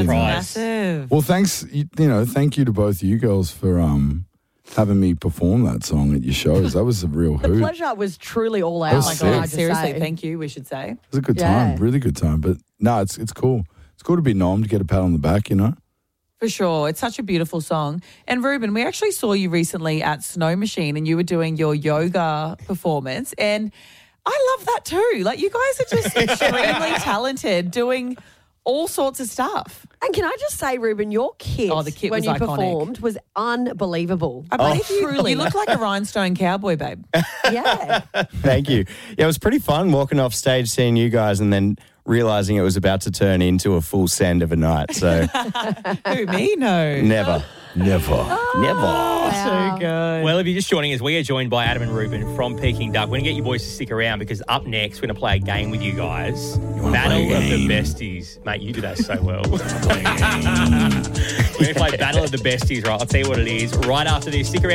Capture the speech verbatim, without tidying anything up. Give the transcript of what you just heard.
Massive. Well, thanks, you, you know, thank you to both you girls for um having me perform that song at your shows. That was a real The hoot. pleasure was truly all That was ours. sick. can I Oh my just Seriously, say. thank you, we should say. It was a good Yeah. time, really good time. But no, it's it's cool. It's cool to be nommed, get a pat on the back, you know. For sure. It's such a beautiful song. And Ruben, we actually saw you recently at Snow Machine and you were doing your yoga performance. And I love that too. Like, you guys are just extremely talented doing all sorts of stuff. And can I just say, Ruben, your kit, Oh, the kit when was you iconic. performed was unbelievable. I believe you, Truly. you look like a rhinestone cowboy, babe. Yeah. Thank you. Yeah, it was pretty fun walking off stage, seeing you guys, and then realising it was about to turn into a full send of a night. So Who, me? No. never, Never. never. Too good. Well, if you're just joining us, we are joined by Adam and Ruben from Peking Duck. We're going to get you boys to stick around because up next, we're going to play a game with you guys. wanna Battle play a of the game? Besties. Mate, you do that so well. We're going to play Battle of the Besties, right? I'll tell you what it is. Right after this, stick around.